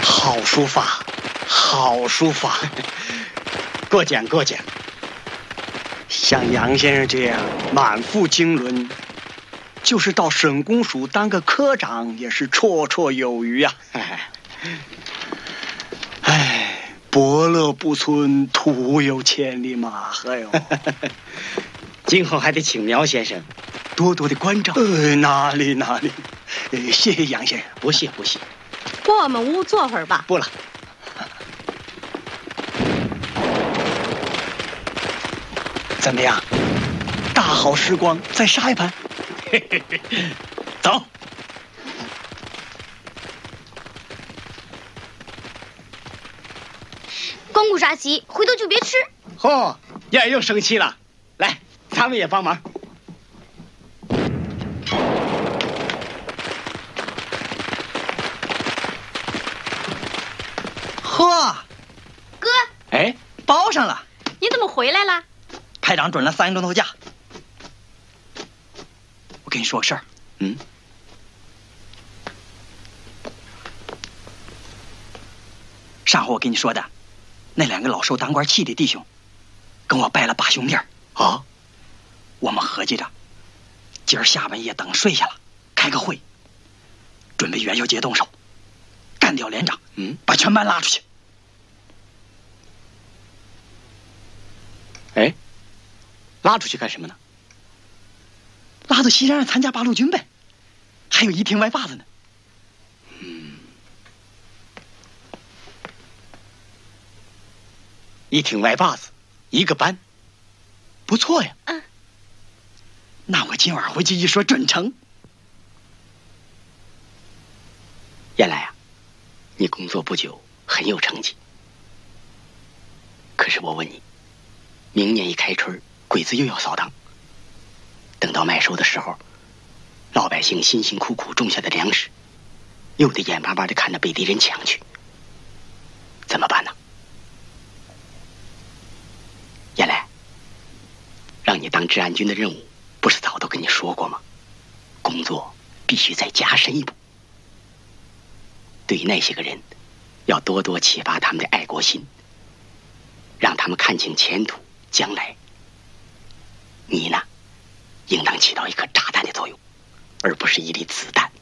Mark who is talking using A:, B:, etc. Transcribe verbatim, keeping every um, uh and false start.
A: 好书法，好书法，过奖过奖。像杨先生这样满腹经纶，就是到省公署当个科长也是绰绰有余啊。哎，伯乐不存，徒有千里马。哎呦，
B: 今后还得请苗先生多多的关照。
A: 呃，哪里哪里，呃，谢谢杨先生。
B: 不谢不谢。
C: 过我们屋坐会儿吧。
A: 不了。怎么样？大好时光，再杀一盘。嘿嘿嘿，走。
D: 光顾杀鸡，回头就别吃。
B: 嚯，燕又生气了。来，咱们也帮忙。
E: 呵，
D: 哥，
B: 哎，
E: 包上了。
C: 你怎么回来了？
E: 排长准了三个钟头假。我跟你说个事儿。
B: 嗯。
E: 上回我跟你说的，那两个老受当官气的弟兄，跟我拜了把兄弟儿。
A: 啊，
E: 我们合计着，今儿下半夜等睡下了，开个会，准备元宵节动手，干掉连长，
B: 嗯，
E: 把全班拉出去。
B: 哎，拉出去干什么呢？
E: 拉到西山上参加八路军呗，还有一挺歪把子呢。
B: 嗯，一挺歪把子，一个班，不错呀。
C: 嗯，
E: 那我今晚回去一说准成。
B: 原来啊，你工作不久，很有成绩。可是我问你，明年一开春，鬼子又要扫荡。等到麦收的时候，老百姓辛辛苦苦种下的粮食，又得眼巴巴的看着被敌人抢去，怎么办呢？原来，让你当治安军的任务，不是早都跟你说过吗？工作必须再加深一步。对于那些个人，要多多启发他们的爱国心，让他们看清前途将来。你呢，应当起到一颗炸弹的作用，而不是一粒子弹。